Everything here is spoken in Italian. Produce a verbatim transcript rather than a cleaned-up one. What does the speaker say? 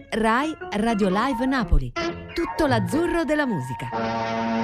Rai Radio Live Napoli. Tutto l'azzurro della musica.